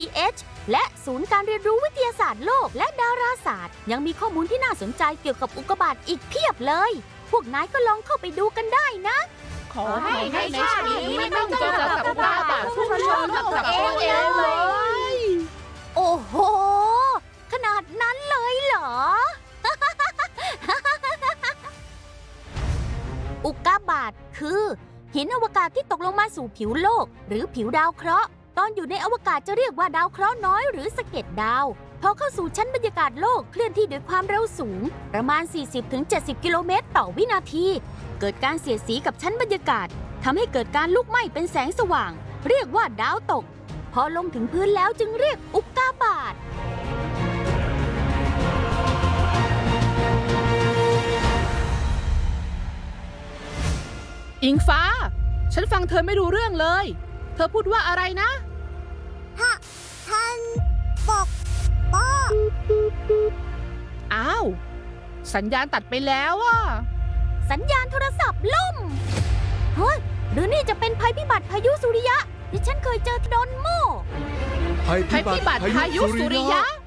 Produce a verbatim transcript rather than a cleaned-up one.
อี เอช และศูนย์การเรียนรู้วิทยาศาสตร์โลกและดาราศาสตร์ยังมีข้อมูลที่น่าสนใจเกี่ยวกับอุกกาบาตอีกเพียบเลยพวกนายก็ลองเข้าไปดูกันได้นะขอให้ให้ในชาตินี้ไม่ต้องเจอกับอุกกาบาตพุ่งชนกับตัวเองเลยโอ้โหขนาดนั้นเลยเหรอ อุกกาบาตคือหินอวกาศที่ตกลงมาสู่ผิวโลกหรือผิวดาวเคราะห์ตอนอยู่ในอวกาศจะเรียกว่าดาวเคราะห์น้อยหรือสะเก็ดดาวพอเข้าสู่ชั้นบรรยากาศโลกเคลื่อนที่ด้วยความเร็วสูงประมาณ สี่สิบถึงเจ็ดสิบ กิโลเมตรต่อวินาทีเกิดการเสียดสีกับชั้นบรรยากาศทำให้เกิดการลุกไหม้เป็นแสงสว่างเรียกว่าดาวตกพอลงถึงพื้นแล้วจึงเรียกอุกกาบาตอิงฟ้าฉันฟังเธอไม่รู้เรื่องเลยเธอพูดว่าอะไรนะฮะท่านบอกป้าอ้าวสัญญาณตัดไปแล้วอ่ะสัญญาณโทรศัพท์ล่มเฮ้ยหรือนี่จะเป็นภัยพิบัติพายุสุริยะที่ฉันเคยเจอที่ดอนโม่ภัยพิบัติพายุสุริยะ